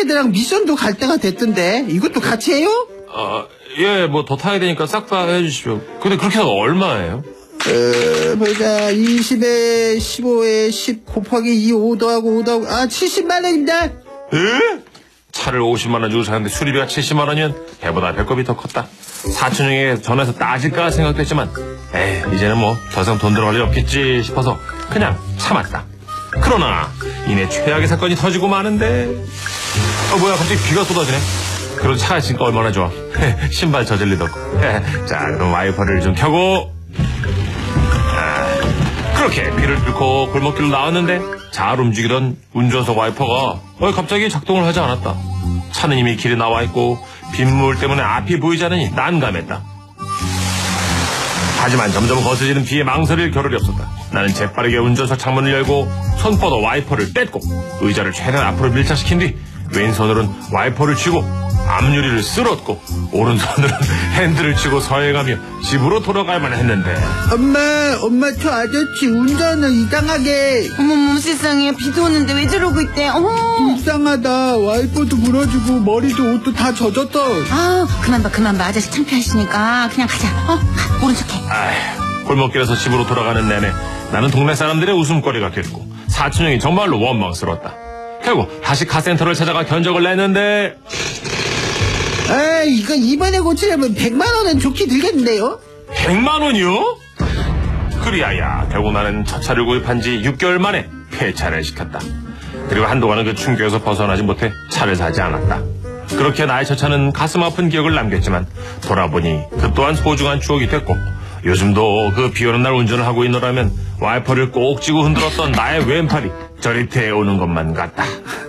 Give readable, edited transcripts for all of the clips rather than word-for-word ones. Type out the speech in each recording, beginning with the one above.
애들랑 미션도 갈 때가 됐던데 이것도 같이 해요? 예, 뭐 더 타야 되니까 싹 다 해주십시오. 근데 그렇게 해서 얼마예요? 보자. 20에 15에 10 곱하기 2 5 더하고 5 더하고 70만 원입니다. 에? 차를 50만 원 주고 사는데 수리비가 70만 원이면 배보다 배꼽이 더 컸다. 사촌형에게 전화해서 따질까 생각도 했지만 이제는 뭐 더 이상 돈 들어갈 일 없겠지 싶어서 그냥 참았다. 그러나 이내 최악의 사건이 터지고 마는데 뭐야 갑자기 비가 쏟아지네. 그런 차가 있으니까 얼마나 좋아. 신발 저질리도 없고. 자, 그럼 와이퍼를 좀 켜고 그렇게 비를 뚫고 골목길로 나왔는데 잘 움직이던 운전석 와이퍼가 갑자기 작동을 하지 않았다. 차는 이미 길에 나와 있고 빗물 때문에 앞이 보이지 않으니 난감했다. 하지만 점점 거세지는 비에 망설일 겨를이 없었다. 나는 재빠르게 운전석 창문을 열고 손뻗어 와이퍼를 뗐고 의자를 최대한 앞으로 밀착시킨 뒤 왼손으로는 와이퍼를 쥐고 앞유리를 쓸었고 오른손으로는 핸들을 쥐고 서해가며 집으로 돌아가야만 했는데 엄마 저 아저씨 운전을 이상하게. 어머머 세상에 비도 오는데 왜 저러고 있대. 어머 이상하다. 와이퍼도 물어주고 머리도 옷도 다 젖었다. 그만 봐 아저씨 창피하시니까 그냥 가자. 모른 척해. 골목길에서 집으로 돌아가는 내내 나는 동네 사람들의 웃음거리가 됐고 사촌형이 정말로 원망스러웠다. 결국 다시 카센터를 찾아가 견적을 냈는데 이거 이번에 고치려면 100만 원은 좋게 들겠는데요? 100만 원이요? 그리하여 결국 나는 첫 차를 구입한 지 6개월 만에 폐차를 시켰다. 그리고 한동안은 그 충격에서 벗어나지 못해 차를 사지 않았다. 그렇게 나의 첫 차는 가슴 아픈 기억을 남겼지만 돌아보니 그 또한 소중한 추억이 됐고 요즘도 그 비오는 날 운전을 하고 있노라면 와이퍼를 꼭 쥐고 흔들었던 나의 왼팔이 저릿해 오는 것만 같다.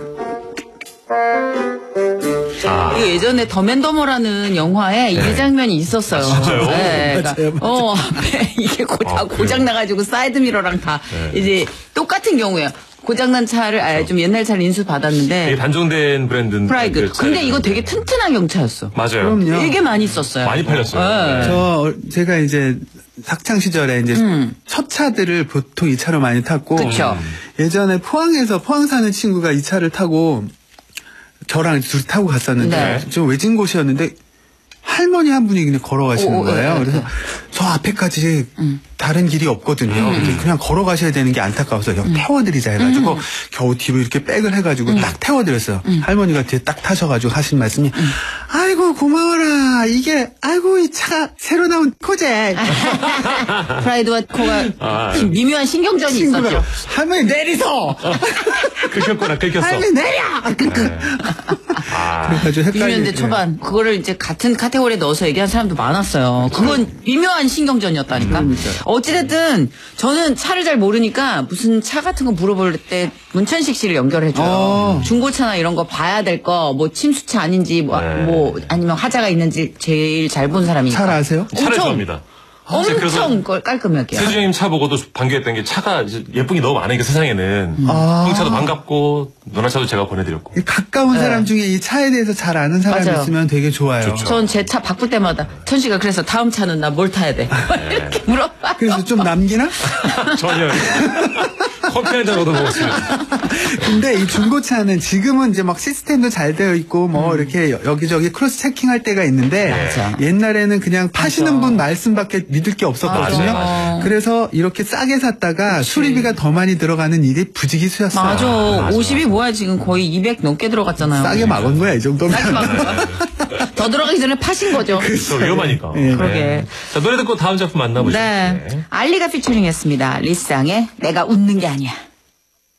이거 예전에 더맨더머라는 영화에 이 장면이 있었어요. 진짜요? 네, 그러니까, 맞아요. 앞에 이게 다 고장 나가지고 사이드 미러랑 다 이제 똑같은 경우예요. 고장난 차를 좀 옛날 차를 인수 받았는데 이게 단종된 브랜드인데 프라이드. 근데 이거 되게 튼튼한 경차였어. 맞아요. 그럼요. 되게 많이 썼어요. 많이 팔렸어요. 네. 제가 이제 학창 시절에 이제 첫 차들을 보통 이 차로 많이 탔고 그쵸. 예전에 포항 사는 친구가 이 차를 타고 저랑 둘이 타고 갔었는데 네. 좀 외진 곳이었는데 할머니 한 분이 그냥 걸어가시는 거예요. 그래서 저 앞에까지 다른 길이 없거든요. 근데 그냥 걸어가셔야 되는 게 안타까워서 태워드리자 해가지고 겨우 뒤로 이렇게 백을 해가지고 딱 태워드렸어요. 할머니가 뒤에 딱 타셔가지고 하신 말씀이 아이고 고마워라. 이게 아이고 이 차가 새로 나온 코제. 프라이드와 코가 미묘한 신경전이 있었죠. 할머니 내리서. 긁혔구나. 할머니 내려. 그래가지고 60년대 초반 그거를 이제 같은 카테고리에 넣어서 얘기한 사람도 많았어요. 그건 미묘한 신경전이었다니까. 어찌됐든 저는 차를 잘 모르니까 무슨 차 같은 거 물어볼 때 문천식 씨를 연결해줘요. 중고차나 이런 거 봐야 될 거 뭐 침수차 아닌지 뭐 아니면 화자가 있는지 제일 잘 본 사람이니까. 잘 아세요? 차를 좋아합니다. 엄청 깔끔하게. 세주형님 차 보고도 반겨했던 게 차가 예쁜 게 너무 많으니까 세상에는 형차도 반갑고 누나차도 제가 보내드렸고 가까운 사람 중에 이 차에 대해서 잘 아는 사람이 맞아요. 있으면 되게 좋아요. 전 제 차 바꿀 때마다 천씨가 그래서 다음 차는 나 뭘 타야 돼 이렇게 물어봐요. 그래서 좀 남기나? 전혀 커피 한 잔 얻어 먹었습니다. 근데 이 중고차는 지금은 이제 막 시스템도 잘 되어 있고 뭐 이렇게 여기저기 크로스 체킹할 때가 있는데 맞아. 옛날에는 그냥 파시는 분 말씀밖에 믿을 게 없었거든요. 맞아. 그래서 이렇게 싸게 샀다가 수리비가 더 많이 들어가는 일이 부지기수였어요. 맞아. 50이 뭐야 지금 거의 200 넘게 들어갔잖아요. 싸게 막은 거야 이 정도면. 싸게 막은 거야. 더 들어가기 전에 파신 거죠. 또 위험하니까. 그러게. 자, 노래 듣고 다음 작품 만나보시죠. 네. 알리가 피처링했습니다. 리쌍의 내가 웃는 게 아니야.